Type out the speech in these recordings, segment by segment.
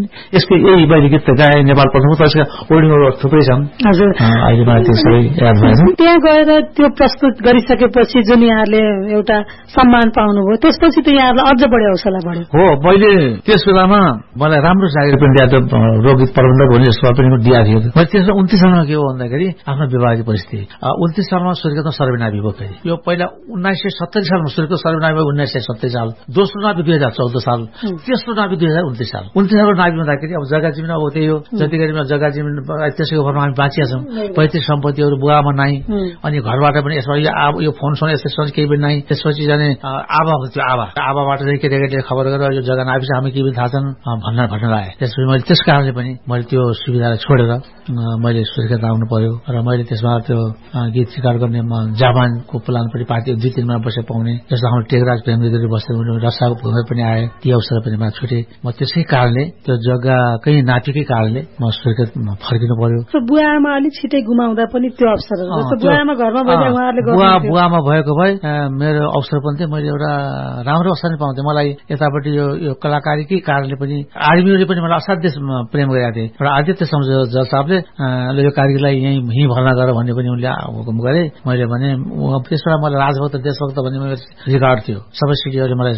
यसको यही मैले गीत गाएँ नेपाल प्रथम। त्यसका वर्डिङहरू थुप्रै छन्। हजुर, अहिले मलाई त्यो सबै याद भएन। त्यहाँ गएर त्यो प्रस्तुत गरिसकेपछि जुन यहाँहरूले एउटा सम्मान पाउनुभयो, त्यसपछि त यहाँहरूलाई अझ बढी हौसला बढ्यो। हो, मैले त्यस बेलामा मलाई राम्रो जागिर पनि दिएको थियो, लोकगीत प्रबन्धक हुने जस्तो पनि दिएको थियो। मैले त्यसमा 29 सालमा के हो भन्दाखेरि आफ्नो विवाहित परिस्थिति 29 सालमा सूर्यको सर्वनावी भयो। फेरि यो पहिला 1970 सालमा सूर्यको सर्वनावी भयो, 1970 साल, दोस्रो नावी 2014 साल, तेस्रो नावी 2029 साल। 29 सालको नावी हुँदाखेरि अब जग्गा जमिन अब त्यही हो, जति गरी जग्गा जमिन त्यसैको घरमा हामी बाँचिया छौँ। पैतृक सम्पत्तिहरू बुवामा नै, अनि घरबाट पनि यसमा यो फोन सोन यस्तो केही पनि नै। त्यसपछि जाने आबा त्यो आबाबाट चाहिँ केटाकेटीले खबर गरेर यो जग्गा नापछि हामी केही पनि थाहा छन् भन्न आए। त्यसपछि मैले त्यस कारणले पनि मैले त्यो सुविधालाई छोडेर मैले सुर्खेत आउनु पर्यो र मैले त्यसमा त्यो गीत रेकर्ड गर्ने जापानको प्लान पनि पार्टी 2-3 महिना बसेर पाउने। जस्तो हाम्रो टेकराज प्रेमवीरहरू बसेर रसाको भूमि पनि आए, ती अवसर पनि मलाई छुटे। म त्यसै कारणले त्यो जग्गा कहीँ नापिकै कारणले म सुर्खेत फर्किनु पर्यो। बुवा आमा अलिक छिटै गुमाउँदा पनि त्यो अवसरहरू बुवा आमा घरमा भएका उहाँहरूले बुवामा भएको भए मेरो अवसर पनि थियो, मैले एउटा राम्रो अवसर नै पाउँथेँ। मलाई यतापट्टि यो कलाकारीकै कारणले पनि आर्मीले पनि मलाई असाध्य प्रेम गरेका थिए र आदित्य जज साहबले यो कार्यलाई यहीँ भर्ना गर भन्ने पनि उनले हुकुम गरे। मैले भने त्यसबाट मलाई राजभक्त देशभक्त भन्ने मेरो रिकर्ड थियो, सबै सिडीहरूले मलाई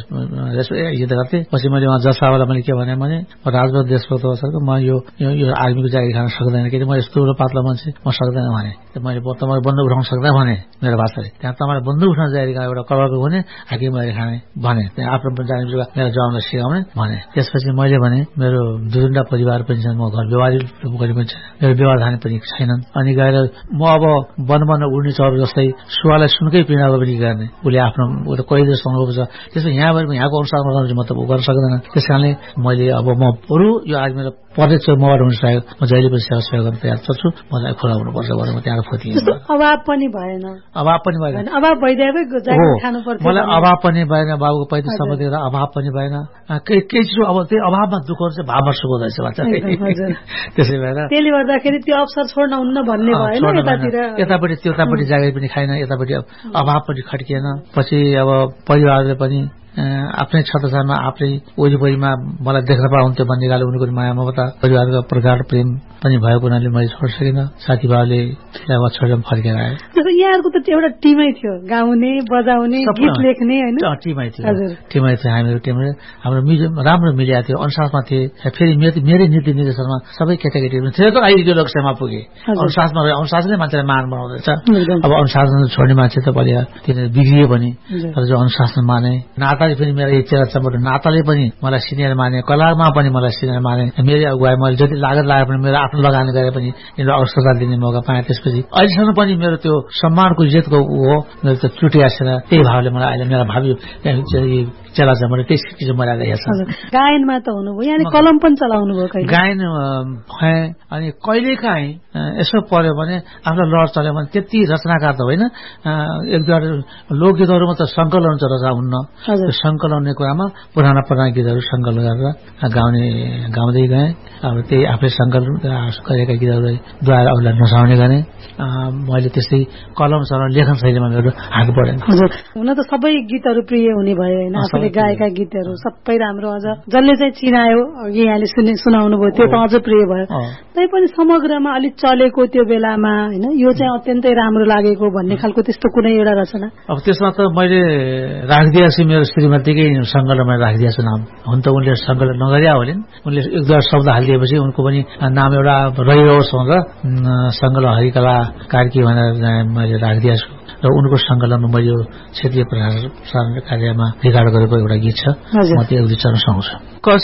हित गर्थे। पछि मैले उहाँ जज साहबलाई मैले के भने राजभक्त देशभक्त सरको म यो आर्मीको जागिर खान सक्दैन, किन म यस्तो एउटा पातला मान्छे म सक्दैन भने। मैले तपाईँ बन्दुक उठाउन सक्दैन भने मेरो भाषाले, त्यहाँ तपाईँलाई बन्दुक उठाउन जागिर एउटा कलरको हुने हाकिम मैले खाने भने, त्यहाँ आफ्नो पनि जाने मेरो जवानलाई सिकाउने भने। त्यसपछि मैले भने मेरो 2-3 परिवार पनि छन्, म घर व्यवहारी पनि छैन, मेरो व्यवहार धाने पनि छैनन्। अनि गएर म अब वन उड्ने चरो जस्तै सुवालाई सुनकै पीडा पनि गर्ने, उसले आफ्नो कहिले जस्तो अनुभव छ। त्यसमा यहाँको अनुसारमा म त गर्न सक्दैन। त्यस कारणले मैले अब म बरु यो आज मेरो प्रदेश मबाट हुन सकेको, म जहिले पनि सेवा गर्न तयार छु, मलाई खुला हुनुपर्छ भनेर म त्यहाँ फर्किएँ। अभाव पनि भएन, अभाव भइदिएकै खानु पर्छ, मलाई अभाव पनि भएन, बाबुको पैतृक सम्पत्ति अभाव पनि भएन। केही चिज अब त्यही अभावमा दुःख हुन्छ, भावमा सुख हुँदैछ भन्छ। त्यसै भएर त्यसले गर्दाखेरि त्यो अवसर छोड्न हुन्न भन्ने भएन। यतापट्टि त्यतापट्टि जागिर पनि खाएन, यतापट्टि अभाव पनि खड्किएन। पछि अब परिवारले पनि आफ्नै छत्रछायामा आफ्नै वरिपरिमा मलाई देख्न पाउँथ्यो भन्ने गाले उनको माया ममता परिवारको प्रगाढ प्रेम पनि भएको हुनाले मैले छोड्न सकिनँ। साथीभाइले छोडेर फर्केर आए। यहाँहरूको त एउटा टिमै थियो, गाउने बजाउने गीत लेख्ने होइन, टिमै थियो हामीहरू टिम। हाम्रो राम्रो मिलेको थियो, अनुशासनमा थिए। फेरि मेरै नीति निर्देशनमा सबै केटाकेटीहरू थियो त आइडियो लक्ष्यमा पुगे। अनुशासनमा रह्यो, अनुशासनले मान्छेलाई मान बनाउँदैछ। अब अनुशासन छोड्ने मान्छे त भोलि तिनीहरू बिग्रियो भने, तर जो अनुशासन माने, नाताले पनि मेरो चेला चम्बट नाताले पनि मलाई सिनियर माने, कलामा पनि मलाई सिनियर माने। मेरो अगुवाई मैले जति लागत लागे पनि मेरो आफ्नो लगानी गरे पनि यिनीहरू अवसर दिने मौका पाएँ। त्यसपछि अहिलेसम्म पनि मेरो त्यो सम्मानको इज्जतको हो, मेरो त चुटिया छैन। त्यही भावले मलाई अहिले मेरो भावी चेला चम्बट त्यही चिज मलाई रहेछ। गायनमा त हुनुभयो, यहाँ कलम पनि चलाउनु भयो? गायन भएँ, अनि कहिलेकाहीँ यसो पर्यो भने आफ्नो लड चल्यो भने त्यति रचनाकार त होइन, एक दुईवटा लोकगीतहरूमा त सङ्कलन रचा हुन्न। सङ्कलनने कुरामा पुराना गीतहरू सङ्कलन गरेर गाउँदै गएँ। अब त्यही आफै सङ्कलन गरेका गीतहरूद्वारा अरूलाई नसाउने गरेँ। मैले त्यस्तै कलम चलाउन लेखन शैलीमा मेरो हात बढेन। हुन त सबै गीतहरू प्रिय हुने भयो होइन, आफूले गाएका गीतहरू सबै राम्रो, अझ जसले चाहिँ चिनायो अघि यहाँले सुनाउनु भयो त्यो त अझ प्रिय भयो। तैपनि समग्रमा अलिक चलेको त्यो बेलामा होइन यो चाहिँ अत्यन्तै राम्रो लागेको भन्ने खालको त्यस्तो कुनै एउटा रचना? अब त्यसमा त मैले राखिदिएको छु, मेरो श्रीमतीकै सङ्कलनमा राखिदिएको छु नाम। हुन त उनले सङ्कलन नगरिया होलिन्, उनले एक दुईवटा शब्द हालिदिएपछि उनको पनि नाम एउटा रहिरहोस् भनेर सङ्कलन हरिकला कार्की भनेर मैले राखिदिएको छु। र उनको सङ्कलनमा मैले क्षेत्रीय प्रसारण कार्यमा रेकर्ड गरेको एउटा गीत छ, म त्यो एक दुई चरण सुनाउँछु।